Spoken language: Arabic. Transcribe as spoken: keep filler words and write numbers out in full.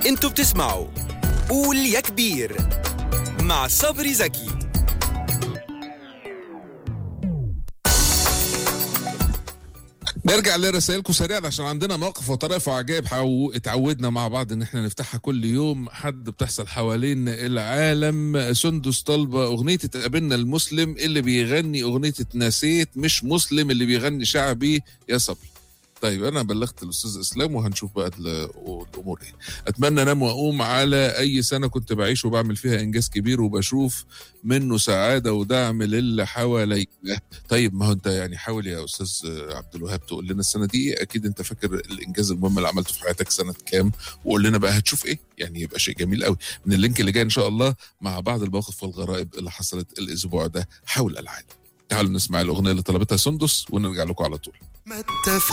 انتوا بتسمعوا قول يا كبير مع صبري زكي. نرجع لرسائلكم سريعا عشان عندنا مواقف وطرائف وعجائب حو... اتعودنا مع بعض ان احنا نفتحها كل يوم. حد بتحصل حوالين العالم. سندس طالبه اغنيه اتقابلنا المسلم اللي بيغني اغنيه اتنسيت، مش مسلم اللي بيغني شعبي يا صبري. طيب انا بلغت الاستاذ اسلام وهنشوف بقى الامور ايه. اتمنى انام واقوم على اي سنه كنت بعيش وبعمل فيها انجاز كبير وبشوف منه سعاده ودعم للي حواليا. طيب ما هو انت يعني حاول يا استاذ عبد الوهاب تقول لنا السنه دي، اكيد انت فاكر الانجاز المهم اللي عملته في حياتك سنه كام، وقول لنا بقى هتشوف ايه. يعني يبقى شيء جميل قوي. من اللينك اللي جاي ان شاء الله مع بعض المواقف والغرائب اللي حصلت الاسبوع ده حول العالم. تعالوا نسمع الاغنيه اللي طلبتها سندس ونرجع لكم على طول. ما